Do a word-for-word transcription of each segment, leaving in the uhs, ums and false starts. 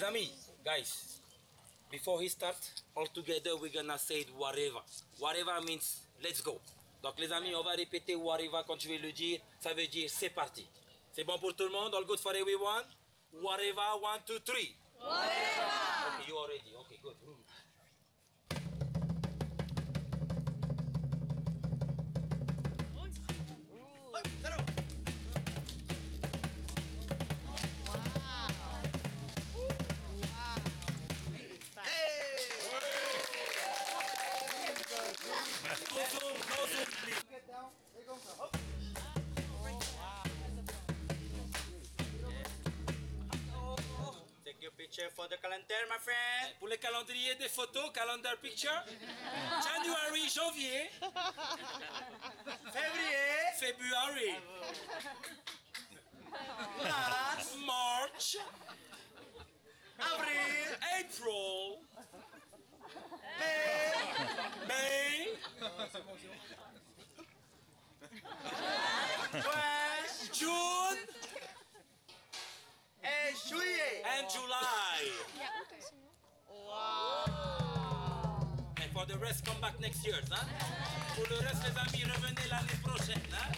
amis, guys, before he starts, all together we're gonna say whatever. Whatever means let's go. Donc les amis, on va répéter whatever quand je vais le dire. Ça veut dire c'est parti. C'est bon pour tout le monde? All good for everyone? Whatever, one, two, three. Whatever. Okay, you are ready. Okay, good. Mm. Take your picture for the calendar, my friend. Pour le calendrier des photos, calendar picture. January, janvier. Février. February. Mars. March. Avril. April. Mai. May. Juin. June. Et juillet. And July. And for the rest, come back next year, hein? Pour le reste, les amis, revenez l'année prochaine, hein?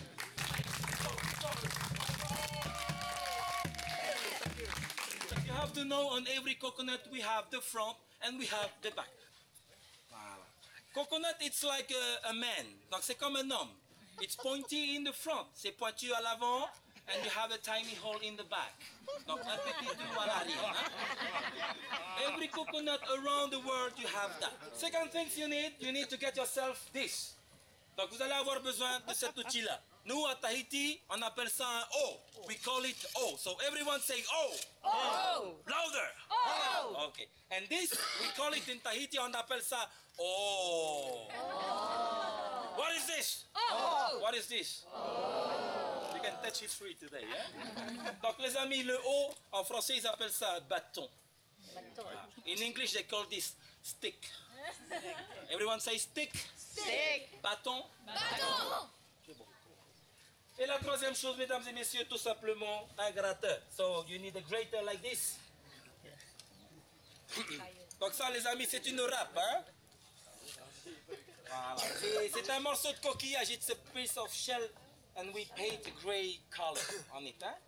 You have to know on every coconut we have the front and we have the back. Voilà. Coconut, it's like a, a man. Donc c'est comme un homme. It's pointy in the front. C'est pointu à l'avant. And you have a tiny hole in the back. Donc un petit trou à l'arrière. Hein? Every coconut around the world you have that. Second things you need, you need to get yourself this. Donc vous allez avoir besoin de cet outil-là. Nous à Tahiti, on appelle ça un O. We call it O. So everyone say O. Oh! Louder. Oh! Okay. And this, we call it in Tahiti, on appelle ça O. What is this? Oh! What is this? You can touch it free today, yeah? Donc les amis, le O, en français, ils appellent ça bâton. In English, they call this stick. Everyone say stick. Stick! Bâton. Bâton! C'est bon. Et la troisième chose, mesdames et messieurs, tout simplement, un gratteur. So, you need a grater like this. Donc ça, les amis, c'est une râpe, hein? Voilà. C'est- C'est un morceau de coquillage. It's a piece of shell and we paint a gray color on it, hein?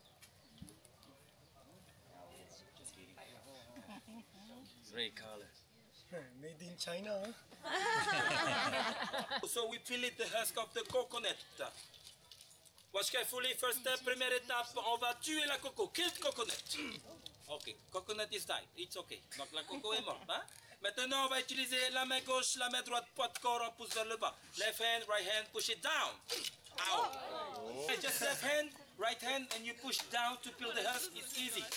Gray color. Made in China, huh? So we peel it the husk of the coconut. Watch carefully. First step, première étape, on va tuer la coco. Kill the coconut. Ok, coconut is died. It's ok. Donc la coco est morte. Hein? Maintenant, on va utiliser la main gauche, la main droite, poids de corps, on pousse vers le bas. Left hand, right hand, push it down. Ow. Okay, just left hand, right hand, and you push down to peel the husk. It's easy.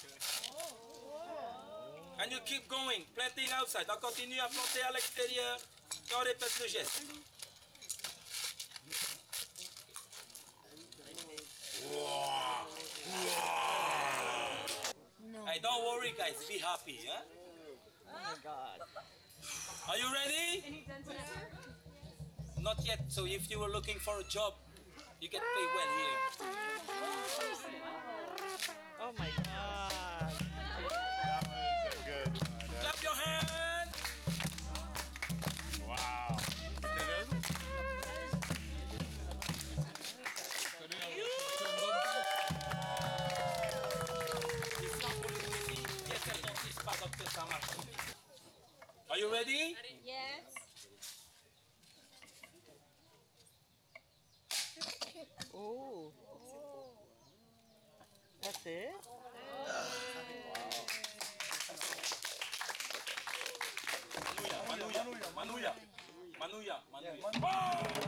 And you keep going, planting outside. On continue à planter à l'extérieur. Et on répète le geste. Hey, don't worry, guys. Be happy, huh? Oh my god. Are you ready? Any dentist? Not yet. So if you were looking for a job, you get paid well here. Oh my god. That was a good one. Clap your hand. Wow. Are you ready? Yes. Oh. That's it? Manuya, Manuya, Manuya, Manuya, Manuya.